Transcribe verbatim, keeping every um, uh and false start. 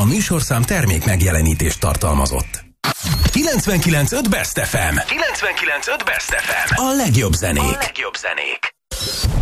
A műsorszám termék megjelenítést tartalmazott. kilencvenkilenc pont öt Best ef em. kilencvenkilenc pont öt Best ef em. A legjobb zenék. A legjobb zenék.